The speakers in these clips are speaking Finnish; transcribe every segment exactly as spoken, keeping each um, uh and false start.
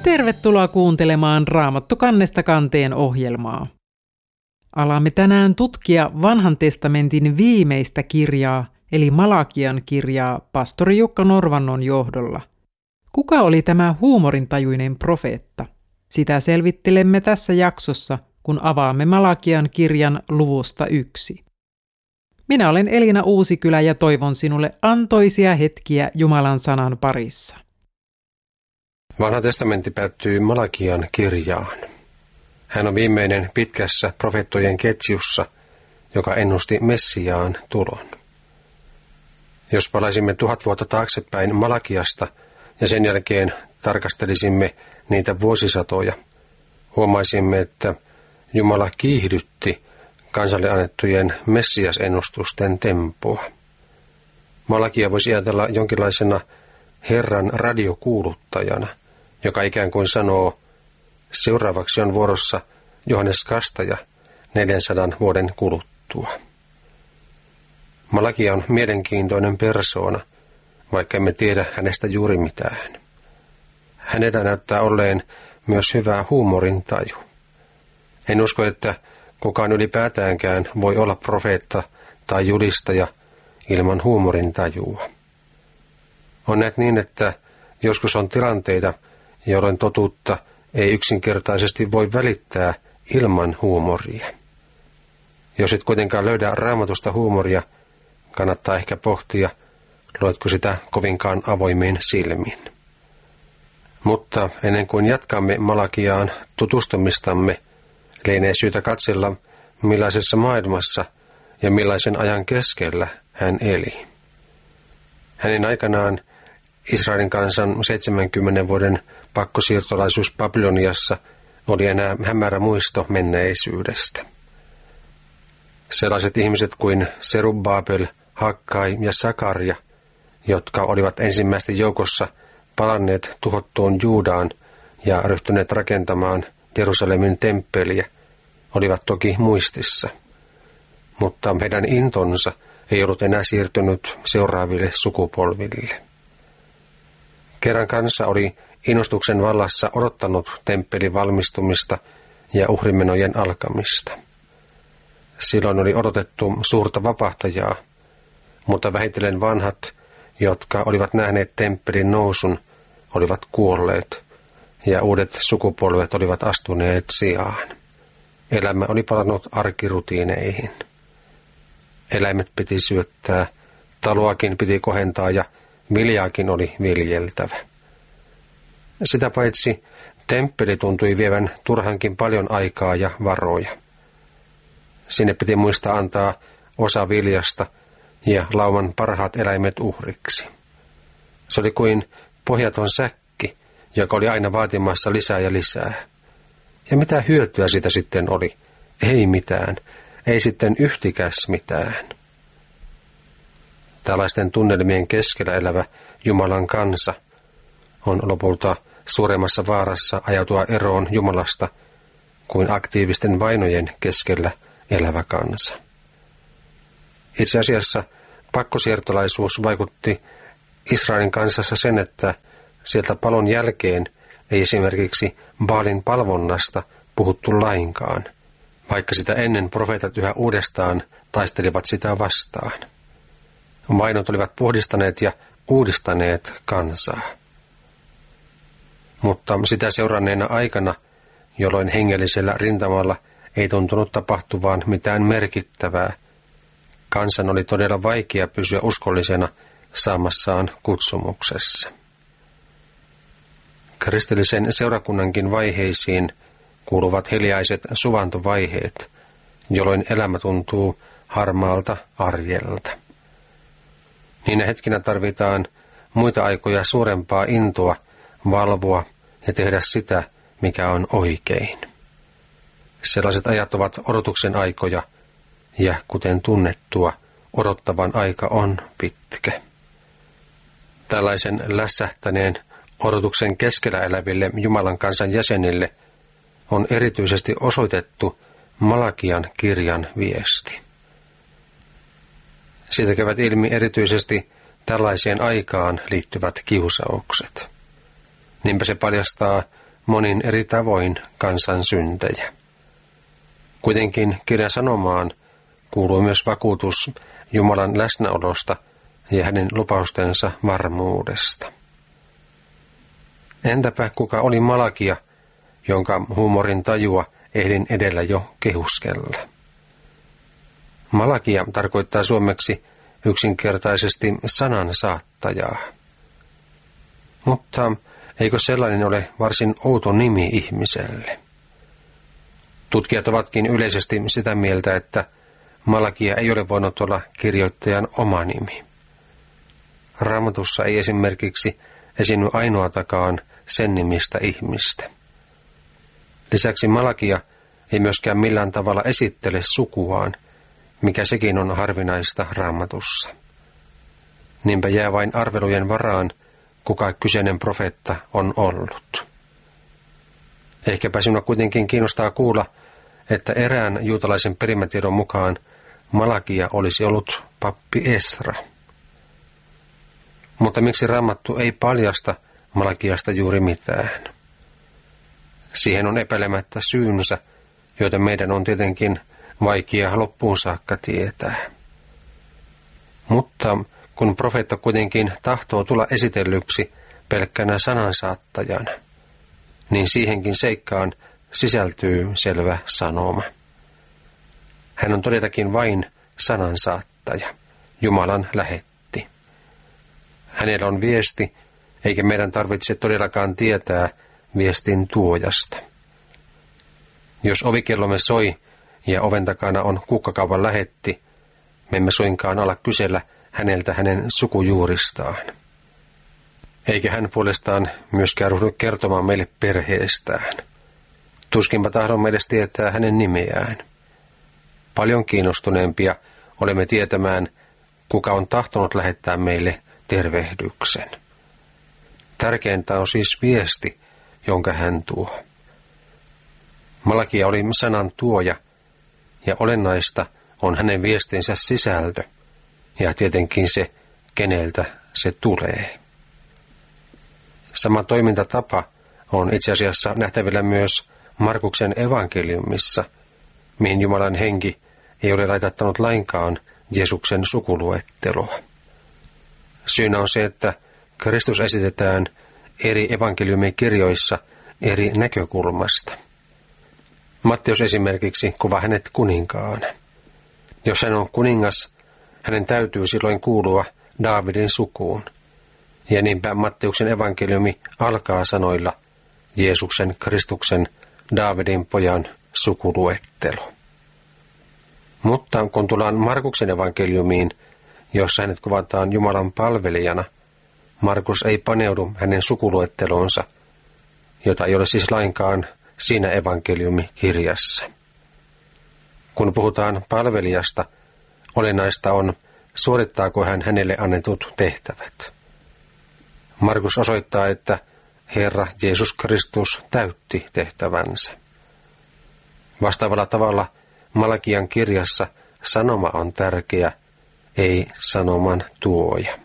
Tervetuloa kuuntelemaan Raamattu kannesta kanteen ohjelmaa. Alamme tänään tutkia Vanhan testamentin viimeistä kirjaa, eli Malakian kirjaa, pastori Jukka Norvannon johdolla. Kuka oli tämä huumorintajuinen profeetta? Sitä selvittelemme tässä jaksossa, kun avaamme Malakian kirjan luvusta yksi. Minä olen Elina Uusikylä ja toivon sinulle antoisia hetkiä Jumalan sanan parissa. Vanha testamentti päättyy Malakian kirjaan. Hän on viimeinen pitkässä profeettojen ketjussa, joka ennusti Messiaan tulon. Jos palaisimme tuhat vuotta taaksepäin Malakiasta ja sen jälkeen tarkastelisimme niitä vuosisatoja, huomaisimme, että Jumala kiihdytti kansalle annettujen Messias-ennustusten tempua. Malakia voisi ajatella jonkinlaisena Herran radiokuuluttajana, joka ikään kuin sanoo, seuraavaksi on vuorossa Johannes Kastaja neljänsadan vuoden kuluttua. Malakia on mielenkiintoinen persoona, vaikka emme tiedä hänestä juuri mitään. Hänellä näyttää olleen myös hyvää huumorintaju. En usko, että kukaan ylipäätäänkään voi olla profeetta tai julistaja ilman huumorintajua. On näet niin, että joskus on tilanteita, jolloin totuutta ei yksinkertaisesti voi välittää ilman huumoria. Jos et kuitenkaan löydä Raamatusta huumoria, kannattaa ehkä pohtia, luetko sitä kovinkaan avoimin silmin. Mutta ennen kuin jatkamme Malakiaan tutustumistamme, lienee syytä katsella, millaisessa maailmassa ja millaisen ajan keskellä hän eli. Hänen aikanaan Israelin kansan seitsemänkymmenen vuoden pakkosiirtolaisuus Babyloniassa oli enää hämärä muisto menneisyydestä. Sellaiset ihmiset kuin Serubbabel, Hakkai ja Sakaria, jotka olivat ensimmäisten joukossa palanneet tuhottuun Juudaan ja ryhtyneet rakentamaan Jerusalemin temppeliä, olivat toki muistissa. Mutta heidän intonsa ei ollut enää siirtynyt seuraaville sukupolville. Kerran kansa oli innostuksen vallassa odottanut temppelin valmistumista ja uhrimenojen alkamista. Silloin oli odotettu suurta vapahtajaa, mutta vähitellen vanhat, jotka olivat nähneet temppelin nousun, olivat kuolleet ja uudet sukupolvet olivat astuneet sijaan. Elämä oli palannut arkirutiineihin. Eläimet piti syöttää, taloakin piti kohentaa ja viljaakin oli viljeltävä. Sitä paitsi temppeli tuntui vievän turhankin paljon aikaa ja varoja. Sinne piti muistaa antaa osa viljasta ja lauman parhaat eläimet uhriksi. Se oli kuin pohjaton säkki, joka oli aina vaatimassa lisää ja lisää. Ja mitä hyötyä siitä sitten oli? Ei mitään, ei sitten yhtikäs mitään. Tällaisten tunnelmien keskellä elävä Jumalan kansa on lopulta suuremmassa vaarassa ajautua eroon Jumalasta kuin aktiivisten vainojen keskellä elävä kansa. Itse asiassa pakkosiirtolaisuus vaikutti Israelin kansassa sen, että sieltä palon jälkeen ei esimerkiksi Baalin palvonnasta puhuttu lainkaan, vaikka sitä ennen profeetat yhä uudestaan taistelivat sitä vastaan. Vainot olivat puhdistaneet ja uudistaneet kansaa. Mutta sitä seuranneena aikana, jolloin hengellisellä rintamalla ei tuntunut tapahtuvan mitään merkittävää, kansan oli todella vaikea pysyä uskollisena saamassaan kutsumuksessa. Kristillisen seurakunnankin vaiheisiin kuuluvat hiljaiset suvantovaiheet, jolloin elämä tuntuu harmaalta arjelta. Niinä hetkinä tarvitaan muita aikoja suurempaa intoa valvoa ja tehdä sitä, mikä on oikein. Sellaiset ajat ovat odotuksen aikoja, ja kuten tunnettua, odottavan aika on pitkä. Tällaisen lässähtäneen odotuksen keskellä eläville Jumalan kansan jäsenille on erityisesti osoitettu Malakian kirjan viesti. Siitä käyvät ilmi erityisesti tällaiseen aikaan liittyvät kiusaukset. Niinpä se paljastaa monin eri tavoin kansan syntejä. Kuitenkin kirjan sanomaan kuuluu myös vakuutus Jumalan läsnäolosta ja hänen lupaustensa varmuudesta. Entäpä kuka oli Malakia, jonka huumorin tajua ehdin edellä jo kehuskella? Malakia tarkoittaa suomeksi yksinkertaisesti sanan saattajaa. Mutta eikö sellainen ole varsin outo nimi ihmiselle? Tutkijat ovatkin yleisesti sitä mieltä, että Malakia ei ole voinut olla kirjoittajan oma nimi. Raamatussa ei esimerkiksi esiinny ainoatakaan sen nimistä ihmistä. Lisäksi Malakia ei myöskään millään tavalla esittele sukuaan, mikä sekin on harvinaista Raamatussa. Niinpä jää vain arvelujen varaan, kuka kyseinen profeetta on ollut. Ehkäpä sinua kuitenkin kiinnostaa kuulla, että erään juutalaisen perimätiedon mukaan Malakia olisi ollut pappi Esra. Mutta miksi Raamattu ei paljasta Malakiasta juuri mitään? Siihen on epäilemättä syynsä, joita meidän on tietenkin vaikea loppuun saakka tietää. Mutta kun profeetta kuitenkin tahtoo tulla esitellyksi pelkkänä sanansaattajana, niin siihenkin seikkaan sisältyy selvä sanoma. Hän on todellakin vain sanansaattaja, Jumalan lähetti. Hänellä on viesti, eikä meidän tarvitse todellakaan tietää viestin tuojasta. Jos ovikellomme soi ja oven takana on kukkakaupan lähetti, me emme suinkaan ala kysellä häneltä hänen sukujuuristaan. Eikä hän puolestaan myöskään ryhdy kertomaan meille perheestään. Tuskinpa tahdomme edes tietää hänen nimeään. Paljon kiinnostuneempia olemme tietämään, kuka on tahtonut lähettää meille tervehdyksen. Tärkeintä on siis viesti, jonka hän tuo. Malakia oli sanan tuoja, ja olennaista on hänen viestinsä sisältö, ja tietenkin se, keneltä se tulee. Sama toimintatapa on itse asiassa nähtävillä myös Markuksen evankeliumissa, mihin Jumalan henki ei ole laitattanut lainkaan Jeesuksen sukuluetteloa. Syynä on se, että Kristus esitetään eri evankeliumin kirjoissa eri näkökulmasta. Matteus esimerkiksi kuvaa hänet kuninkaana. Jos hän on kuningas, hänen täytyy silloin kuulua Daavidin sukuun. Ja niinpä Matteuksen evankeliumi alkaa sanoilla Jeesuksen Kristuksen Daavidin pojan sukuluettelo. Mutta kun tullaan Markuksen evankeliumiin, jossa hänet kuvataan Jumalan palvelijana, Markus ei paneudu hänen sukuluettelonsa, jota ei ole siis lainkaan siinä evankeliumikirjassa. Kun puhutaan palvelijasta, olennaista on, suorittaako hän hänelle annetut tehtävät. Markus osoittaa, että Herra Jeesus Kristus täytti tehtävänsä. Vastaavalla tavalla Malakian kirjassa sanoma on tärkeä, ei sanoman tuoja.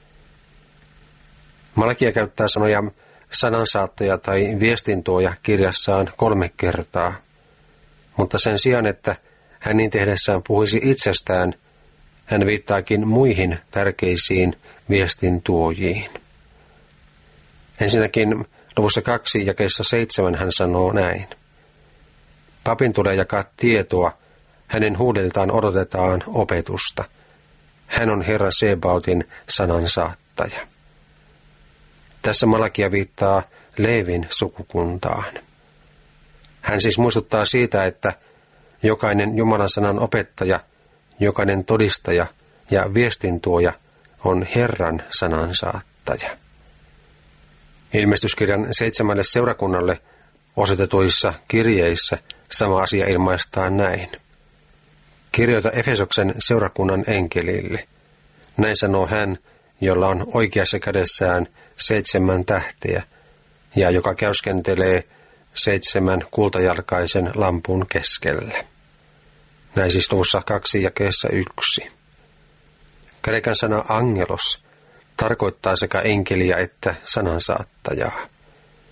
Malakia käyttää sanoja sanansaattaja tai viestintuoja kirjassaan kolme kertaa, mutta sen sijaan, että hän niin tehdessään puhuisi itsestään, hän viittaakin muihin tärkeisiin viestintuojiin. Ensinnäkin luvussa kaksi jakeessa seitsemän hän sanoo näin. Papin tulee jakaa tietoa, hänen huudeltaan odotetaan opetusta. Hän on Herra Sebautin sanansaattaja. Tässä Malakia viittaa Leevin sukukuntaan. Hän siis muistuttaa siitä, että jokainen Jumalan sanan opettaja, jokainen todistaja ja viestintuoja on Herran sanansaattaja. Ilmestyskirjan seitsemälle seurakunnalle osoitetuissa kirjeissä sama asia ilmaistaan näin. Kirjoita Efesoksen seurakunnan enkelille. Näin sanoo hän, jolla on oikeassa kädessään seitsemän tähteä ja joka käyskentelee seitsemän kultajalkaisen lampun keskellä. Näin siis luvussa kaksi jakeessa yksi. Kreikan sana angelos tarkoittaa sekä enkeliä että sanansaattajaa.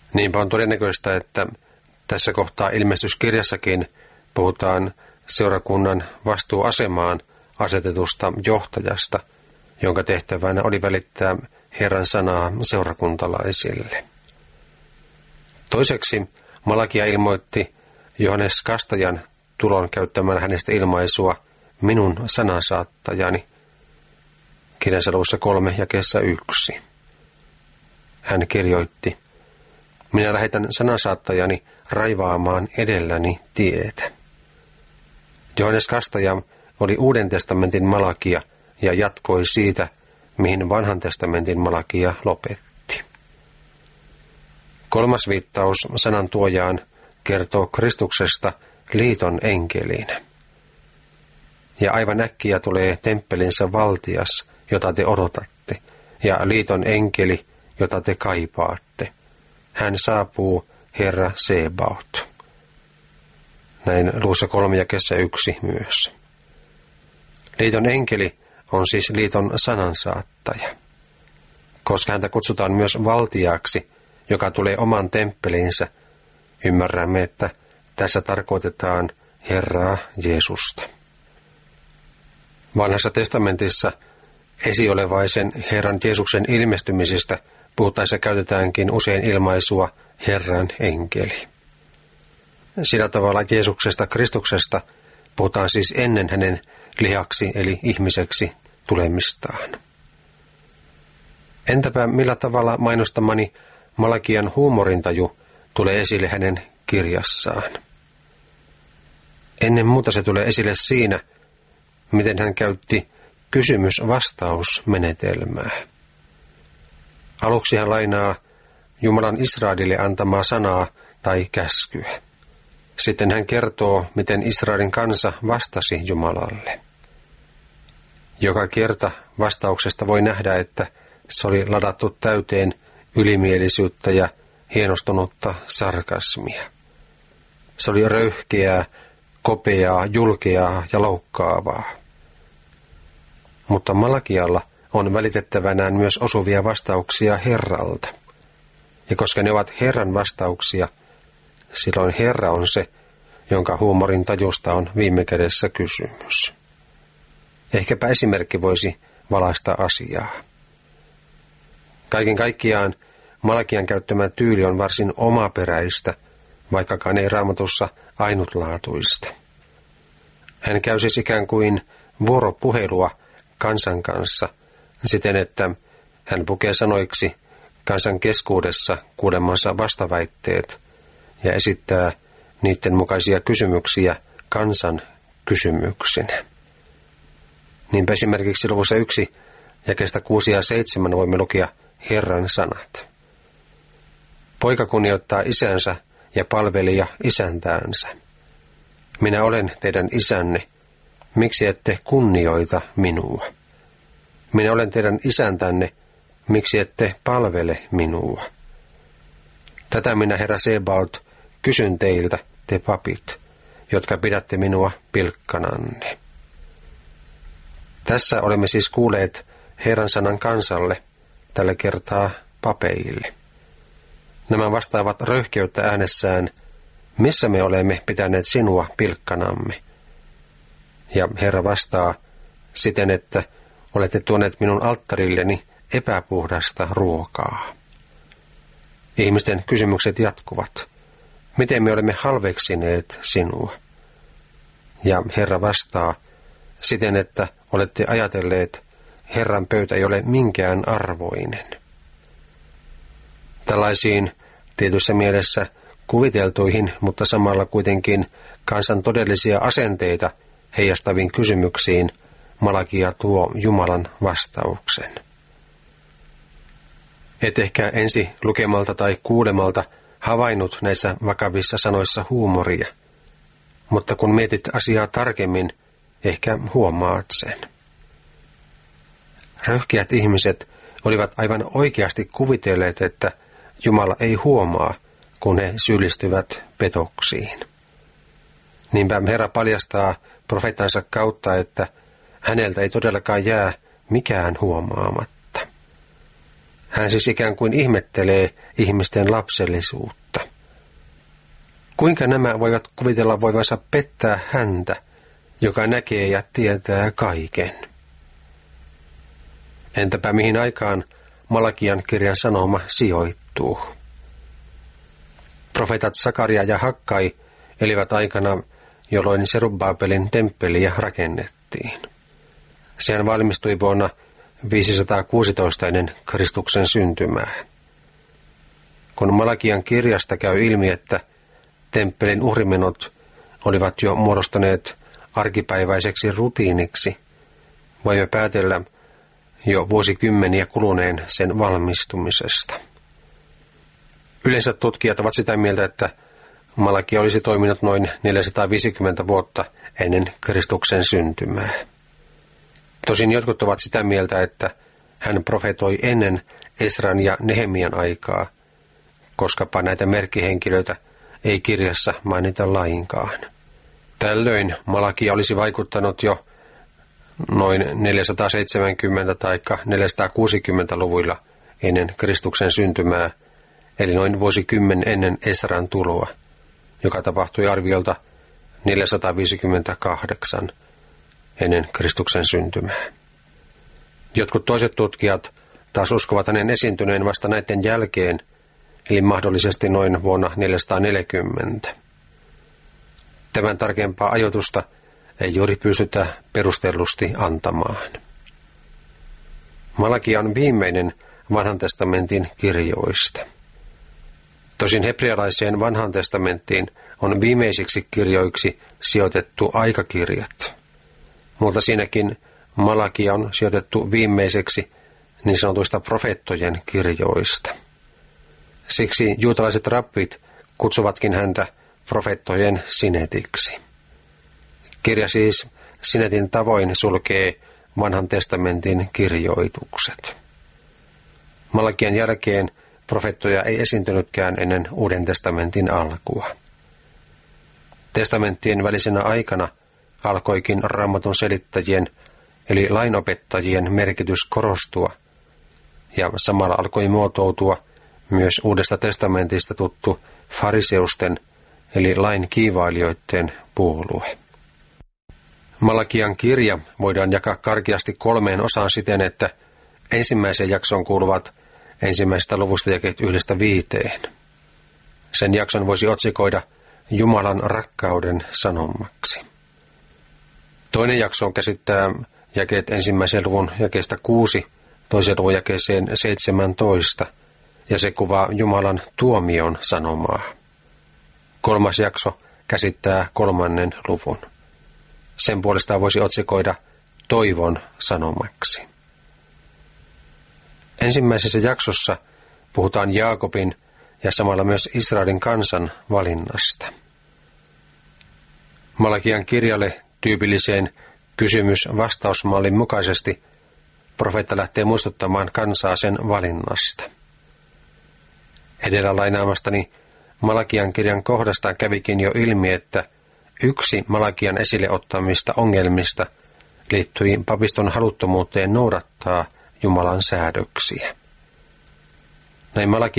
Niinpä on todennäköistä, että tässä kohtaa ilmestyskirjassakin puhutaan seurakunnan vastuuasemaan asetetusta johtajasta, jonka tehtävänä oli välittää Herran sanaa seurakuntalaisille. Toiseksi Malakia ilmoitti Johannes Kastajan tulon käyttämällä hänestä ilmaisua minun sanansaattajani, kirjansa luvussa kolme jakeessa yksi. Hän kirjoitti, minä lähetän sanansaattajani raivaamaan edelläni tietä. Johannes Kastaja oli Uuden testamentin Malakia ja jatkoi siitä, mihin Vanhan testamentin Malakia lopetti. Kolmas viittaus sanan tuojaan kertoo Kristuksesta liiton enkelinä. Ja aivan äkkiä tulee temppelinsä valtias, jota te odotatte, ja liiton enkeli, jota te kaipaatte. Hän saapuu, Herra Sebaot. Näin luvussa kolme jakeessa yksi myös. Liiton enkeli on siis liiton sanansaattaja. Koska häntä kutsutaan myös valtiaksi, joka tulee oman temppelinsä, ymmärrämme, että tässä tarkoitetaan Herraa Jeesusta. Vanhassa testamentissa esiolevaisen Herran Jeesuksen ilmestymisestä puhuttaessa käytetäänkin usein ilmaisua Herran enkeli. Sillä tavalla Jeesuksesta Kristuksesta puhutaan siis ennen hänen lihaksi eli ihmiseksi tulemistaan. Entäpä millä tavalla mainostamani Malakian huumorintaju tulee esille hänen kirjassaan? Ennen muuta se tulee esille siinä, miten hän käytti kysymys-vastausmenetelmää. Aluksi hän lainaa Jumalan Israelille antamaa sanaa tai käskyä. Sitten hän kertoo, miten Israelin kansa vastasi Jumalalle. Joka kerta vastauksesta voi nähdä, että se oli ladattu täyteen ylimielisyyttä ja hienostunutta sarkasmia. Se oli röyhkeää, kopeaa, julkeaa ja loukkaavaa. Mutta Malakialla on välitettävänään myös osuvia vastauksia Herralta. Ja koska ne ovat Herran vastauksia, silloin Herra on se, jonka huumorin tajusta on viime kädessä kysymys. Ehkäpä esimerkki voisi valaista asiaa. Kaiken kaikkiaan Malakian käyttämä tyyli on varsin omaperäistä, vaikkakaan ei Raamatussa ainutlaatuista. Hän käy siis ikään kuin vuoropuhelua kansan kanssa siten, että hän pukee sanoiksi kansan keskuudessa kuulemansa vastaväitteet ja esittää niiden mukaisia kysymyksiä kansan kysymyksinä. Niinpä esimerkiksi luvussa yksi jakeesta kuusi ja seitsemän voimme lukea Herran sanat. Poika kunnioittaa isänsä ja palvelija isäntäänsä. Minä olen teidän isänne, miksi ette kunnioita minua? Minä olen teidän isäntänne, miksi ette palvele minua? Tätä minä, Herra Sebaot, kysyn teiltä, te papit, jotka pidätte minua pilkkananne. Tässä olemme siis kuulleet Herran sanan kansalle, tällä kertaa papeille. Nämä vastaavat röyhkeyttä äänessään, missä me olemme pitäneet sinua pilkkanamme. Ja Herra vastaa siten, että olette tuoneet minun alttarilleni epäpuhdasta ruokaa. Ihmisten kysymykset jatkuvat. Miten me olemme halveksineet sinua? Ja Herra vastaa siten, että olette ajatelleet, Herran pöytä ei ole minkään arvoinen. Tällaisiin tietyssä mielessä kuviteltuihin, mutta samalla kuitenkin kansan todellisia asenteita heijastaviin kysymyksiin Malakia tuo Jumalan vastauksen. Et ehkä ensi lukemalta tai kuulemalta havainnut näissä vakavissa sanoissa huumoria, mutta kun mietit asiaa tarkemmin, ehkä huomaat sen. Röyhkeät ihmiset olivat aivan oikeasti kuvitelleet, että Jumala ei huomaa, kun he syyllistyvät petoksiin. Niinpä Herra paljastaa profeettansa kautta, että häneltä ei todellakaan jää mikään huomaamatta. Hän siis ikään kuin ihmettelee ihmisten lapsellisuutta. Kuinka nämä voivat kuvitella voivansa pettää häntä, joka näkee ja tietää kaiken? Entäpä mihin aikaan Malakian kirjan sanoma sijoittuu? Profeetat Sakaria ja Hakkai elivät aikana, jolloin Serubbabelin temppeliä rakennettiin. Sehän valmistui vuonna viisisataakuusitoista ennen Kristuksen syntymää. Kun Malakian kirjasta käy ilmi, että temppelin uhrimenot olivat jo muodostaneet arkipäiväiseksi rutiiniksi, voimme päätellä jo vuosikymmeniä kuluneen sen valmistumisesta. Yleensä tutkijat ovat sitä mieltä, että Malakia olisi toiminut noin neljäsataaviisikymmentä vuotta ennen Kristuksen syntymää. Tosin jotkut ovat sitä mieltä, että hän profetoi ennen Esran ja Nehemian aikaa, koskapa näitä merkkihenkilöitä ei kirjassa mainita lainkaan. Tällöin Malakia olisi vaikuttanut jo noin neljäsataaseitsemänkymmentä- tai neljäsataakuusikymmentäluvuilla ennen Kristuksen syntymää, eli noin vuosikymmen ennen Esran tuloa, joka tapahtui arviolta neljäsataaviisikymmentäkahdeksan ennen Kristuksen syntymää. Jotkut toiset tutkijat taas uskovat hänen esiintyneen vasta näiden jälkeen, eli mahdollisesti noin vuonna neljäsataaneljäkymmentä. Tämän tarkempaa ajoitusta ei juuri pystytä perustellusti antamaan. Malakia on viimeinen vanhan testamentin kirjoista. Tosin hebrealaiseen vanhaan testamenttiin on viimeisiksi kirjoiksi sijoitettu aikakirjat, mutta siinäkin Malakia on sijoitettu viimeiseksi niin sanotuista profeettojen kirjoista. Siksi juutalaiset rabbit kutsuvatkin häntä profeettojen sinetiksi. Kirja siis sinetin tavoin sulkee vanhan testamentin kirjoitukset. Malakian jälkeen profeettoja ei esiintynytkään ennen Uuden testamentin alkua. Testamenttien välisenä aikana alkoikin Raamatun selittäjien eli lainopettajien merkitys korostua, ja samalla alkoi muotoutua myös Uudesta testamentista tuttu fariseusten eli lain kiivailijoiden puolue. Malakian kirja voidaan jakaa karkeasti kolmeen osaan siten, että ensimmäiseen jaksoon kuuluvat ensimmäisestä luvusta jakeet yhdestä viiteen. Sen jakson voisi otsikoida Jumalan rakkauden sanomaksi. Toinen jakso käsittää jakeet ensimmäisen luvun jakeesta kuusi, toisen luvun jakeeseen seitsemäntoista, ja se kuvaa Jumalan tuomion sanomaa. Kolmas jakso käsittää kolmannen luvun. Sen puolestaan voisi otsikoida toivon sanomaksi. Ensimmäisessä jaksossa puhutaan Jaakobin ja samalla myös Israelin kansan valinnasta. Malakian kirjalle tyypilliseen kysymys-vastausmallin mukaisesti profeetta lähtee muistuttamaan kansaa sen valinnasta. Edellä lainaamastani Malakian kirjan kohdasta kävikin jo ilmi, että yksi Malakian esille ottamista ongelmista liittyi papiston haluttomuuteen noudattaa Jumalan säädöksiä. Näin Malakian